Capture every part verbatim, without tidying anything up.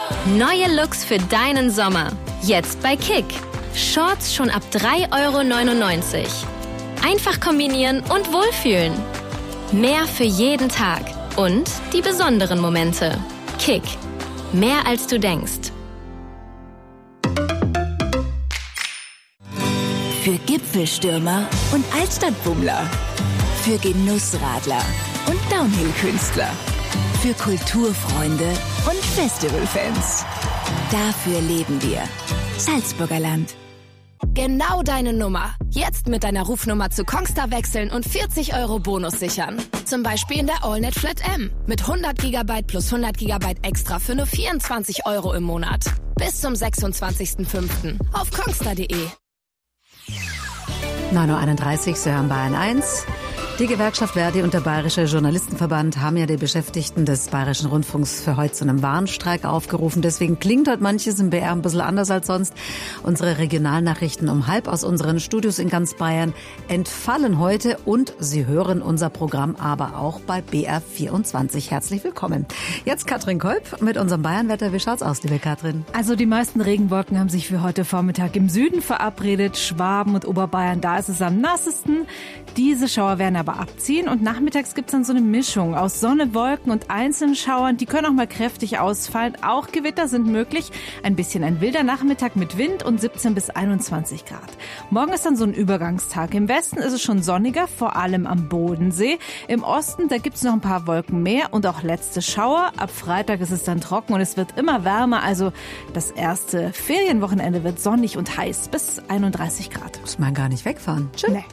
Neue Looks für deinen Sommer. Jetzt bei Kick. Shorts schon ab drei Euro neunundneunzig. Einfach kombinieren und wohlfühlen. Mehr für jeden Tag. Und die besonderen Momente. Kick. Mehr als du denkst. Für Gipfelstürmer und Altstadtbummler. Für Genussradler und Downhill-Künstler. Für Kulturfreunde und Festivalfans. Dafür leben wir. Salzburger Land. Genau deine Nummer. Jetzt mit deiner Rufnummer zu Kongstar wechseln und vierzig Euro Bonus sichern. Zum Beispiel in der AllNet Flat M. Mit hundert Gigabyte plus hundert Gigabyte extra für nur vierundzwanzig Euro im Monat. Bis zum sechsundzwanzigsten fünften auf kongstar punkt de. neun Uhr einunddreißig, Sie hören Bayern eins. Die Gewerkschaft Verdi und der Bayerische Journalistenverband haben ja die Beschäftigten des Bayerischen Rundfunks für heute zu einem Warnstreik aufgerufen. Deswegen klingt heute manches im B R ein bisschen anders als sonst. Unsere Regionalnachrichten um halb aus unseren Studios in ganz Bayern entfallen heute und Sie hören unser Programm aber auch bei B R vierundzwanzig. Herzlich willkommen. Jetzt Katrin Kolb mit unserem Bayernwetter. Wie schaut's aus, liebe Katrin? Also die meisten Regenwolken haben sich für heute Vormittag im Süden verabredet. Schwaben und Oberbayern, da ist es am nassesten. Diese Schauer werden aber abziehen und nachmittags gibt's dann so eine Mischung aus Sonne, Wolken und einzelnen Schauern. Die können auch mal kräftig ausfallen. Auch Gewitter sind möglich. Ein bisschen ein wilder Nachmittag mit Wind und siebzehn bis einundzwanzig Grad. Morgen ist dann so ein Übergangstag. Im Westen ist es schon sonniger, vor allem am Bodensee. Im Osten, da gibt's noch ein paar Wolken mehr und auch letzte Schauer. Ab Freitag ist es dann trocken und es wird immer wärmer. Also das erste Ferienwochenende wird sonnig und heiß bis einunddreißig Grad. Muss man gar nicht wegfahren. Tschüss. Nee.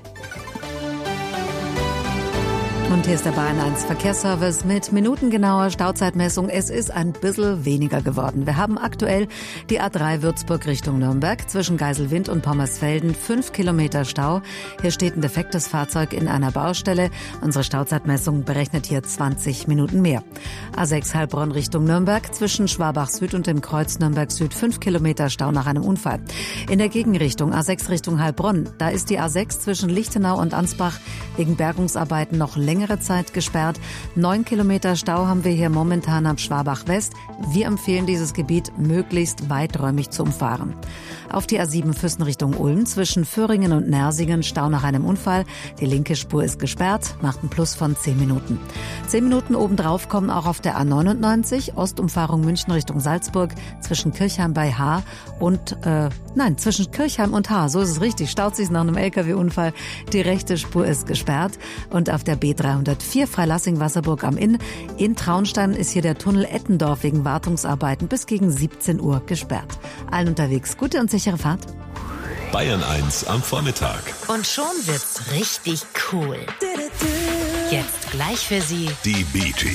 Und hier ist der Bayern eins Verkehrsservice mit minutengenauer Stauzeitmessung. Es ist ein bisschen weniger geworden. Wir haben aktuell die A drei Würzburg Richtung Nürnberg zwischen Geiselwind und Pommersfelden fünf Kilometer Stau. Hier steht ein defektes Fahrzeug in einer Baustelle. Unsere Stauzeitmessung berechnet hier zwanzig Minuten mehr. A sechs Heilbronn Richtung Nürnberg zwischen Schwabach Süd und dem Kreuz Nürnberg Süd fünf Kilometer Stau nach einem Unfall. In der Gegenrichtung A sechs Richtung Heilbronn, da ist die A sechs zwischen Lichtenau und Ansbach wegen Bergungsarbeiten noch länger längere Zeit gesperrt. Neun Kilometer Stau haben wir hier momentan am Schwabach West. Wir empfehlen dieses Gebiet möglichst weiträumig zu umfahren. Auf die A sieben Füssen Richtung Ulm zwischen Föhringen und Nersingen Stau nach einem Unfall. Die linke Spur ist gesperrt, macht ein Plus von zehn Minuten. Zehn Minuten obendrauf kommen auch auf der A neunundneunzig, Ostumfahrung München Richtung Salzburg, zwischen Kirchheim bei Haar und, äh, nein, zwischen Kirchheim und Haar, so ist es richtig, staut sich nach einem L K W-Unfall. Die rechte Spur ist gesperrt. Und auf der B dreihundertvier Freilassing-Wasserburg am Inn in Traunstein ist hier der Tunnel Ettendorf wegen Wartungsarbeiten bis gegen siebzehn Uhr gesperrt. Allen unterwegs gute und sichere Fahrt. Bayern eins am Vormittag. Und schon wird's richtig cool. Jetzt gleich für Sie die Bee Gees.